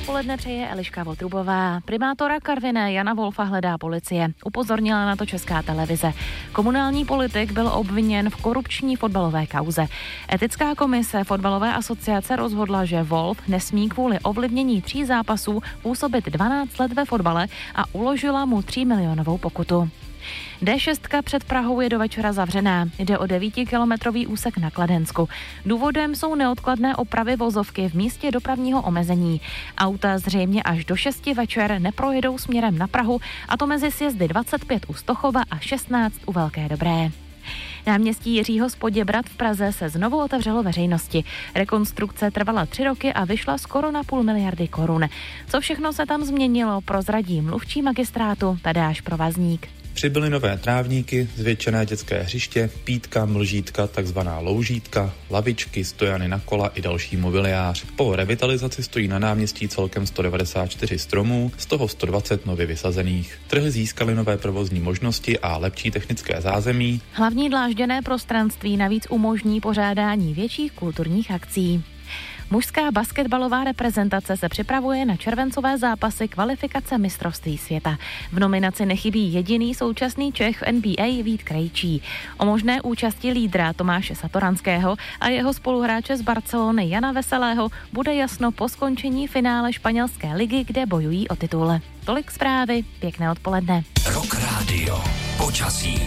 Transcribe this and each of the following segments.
odpoledne přeje Eliška Votrubová. Primátora Karviné Jana Wolfa hledá policie. Upozornila na to Česká televize. Komunální politik byl obviněn v korupční fotbalové kauze. Etická komise fotbalové asociace rozhodla, že Wolf nesmí kvůli ovlivnění 3 zápasů působit 12 let ve fotbale a uložila mu 3milionovou pokutu. D6 před Prahou je do večera zavřená. Jde o 9kilometrový úsek na Kladensku. Důvodem jsou neodkladné opravy vozovky v místě dopravního omezení. Auta zřejmě až do 6 večer neprojedou směrem na Prahu, a to mezi sjezdy 25 u Stochova a 16 u Velké Dobré. Náměstí Jiřího z Poděbrad v Praze se znovu otevřelo veřejnosti. Rekonstrukce trvala 3 roky a vyšla skoro na 500 miliardy korun. Co všechno se tam změnilo, prozradí mluvčí magistrátu Tadeáš Provazník. Přibyly nové trávníky, zvětšené dětské hřiště, pítka, mlžítka, takzvaná loužítka, lavičky, stojany na kola i další mobiliář. Po revitalizaci stojí na náměstí celkem 194 stromů, z toho 120 nově vysazených. Trhy získaly nové provozní možnosti a lepší technické zázemí. Hlavní dlážděné prostranství navíc umožní pořádání větších kulturních akcí. Mužská basketbalová reprezentace se připravuje na červencové zápasy kvalifikace mistrovství světa. V nominaci nechybí jediný současný Čech v NBA Vít Krejčí. O možné účasti lídra Tomáše Satoranského a jeho spoluhráče z Barcelony Jana Veselého bude jasno po skončení finále španělské ligy, kde bojují o titul. Tolik zprávy, pěkné odpoledne. Rock Radio, počasí.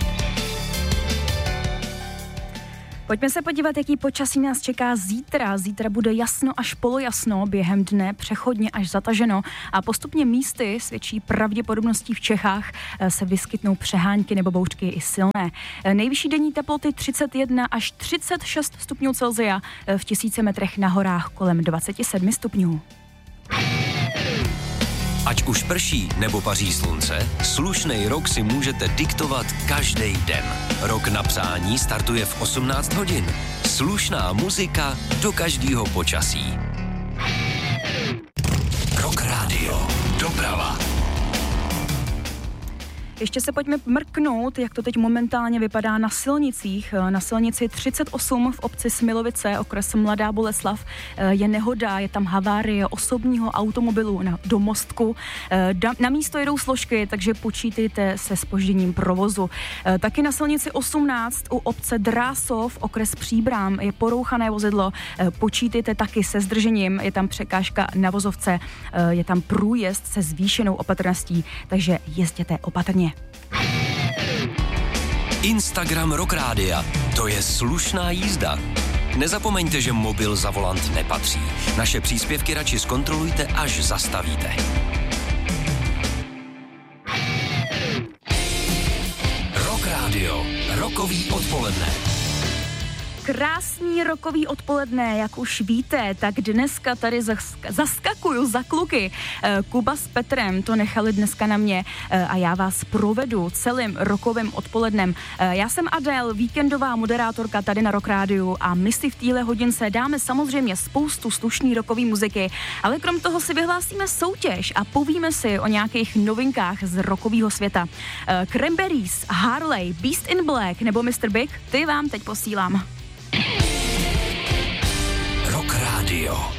Pojďme se podívat, jaký počasí nás čeká zítra. Zítra bude jasno až polojasno, během dne přechodně až zataženo a postupně místy s větší pravděpodobností v Čechách se vyskytnou přehánky nebo bouřky i silné. Nejvyšší denní teploty 31 až 36 stupňů Celsia, v 1000 metrech na horách kolem 27 stupňů. Ať už prší nebo paří slunce, slušnej rok si můžete diktovat každý den. Rok na přání startuje v 18 hodin. Slušná muzika do každého počasí. Rock Radio. Doprava. Ještě se pojďme mrknout, jak to teď momentálně vypadá na silnicích. Na silnici 38 v obci Smilovice, okres Mladá Boleslav, je nehoda, je tam havárie osobního automobilu do Mostku. Na místo jedou složky, takže počítejte se zpožděním provozu. Taky na silnici 18 u obce Drásov, okres Příbram, je porouchané vozidlo. Počítejte taky se zdržením, je tam překážka na vozovce, je tam průjezd se zvýšenou opatrností, takže jezděte opatrně. Instagram Rock Rádia. To je slušná jízda. Nezapomeňte, že mobil za volant nepatří. Naše příspěvky radši zkontrolujte, až zastavíte. Rock Radio. Rokový odpoledne. Krásný rokový odpoledne, jak už víte, tak dneska tady zaskakuju za kluky. Kuba s Petrem to nechali dneska na mě a já vás provedu celým rokovým odpolednem. Já jsem Adel, víkendová moderátorka tady na Rock Rádiu a my si v téhle hodince dáme samozřejmě spoustu slušný rokový muziky, ale krom toho si vyhlásíme soutěž a povíme si o nějakých novinkách z rokového světa. Cranberries, Harley, Beast in Black nebo Mr. Big, ty vám teď posílám. Rock Radio.